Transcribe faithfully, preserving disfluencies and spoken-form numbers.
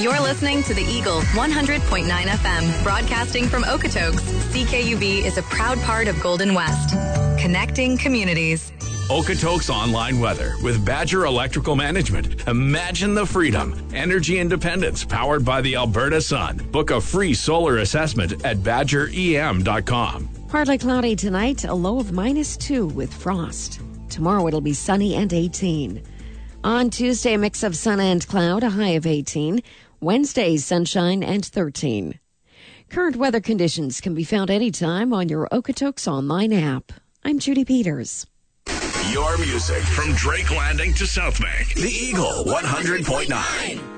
You're listening to the Eagle one hundred point nine F M, broadcasting from Okotoks. C K U B is a proud part of Golden West, connecting communities. Okotoks online weather with Badger Electrical Management. Imagine the freedom, energy independence powered by the Alberta sun. Book a free solar assessment at badger e m dot com. Partly cloudy tonight, a low of minus two with frost. Tomorrow it'll be sunny and eighteen. On Tuesday, a mix of sun and cloud, a high of eighteen. Wednesday, sunshine and thirteen. Current weather conditions can be found anytime on your Okotoks online app. I'm Judy Peters. Your music from Drake Landing to South Bank. The Eagle one hundred point nine.